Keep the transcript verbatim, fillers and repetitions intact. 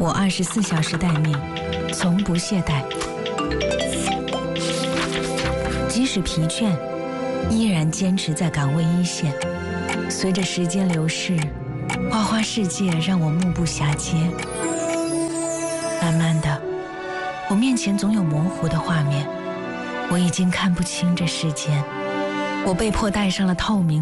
我二十四小时待命，从不懈怠。即使疲倦，依然坚持在岗位一线。随着时间流逝，花花世界让我目不暇接。慢慢的，我面前总有模糊的画面，我已经看不清这世间。我被迫戴上了透明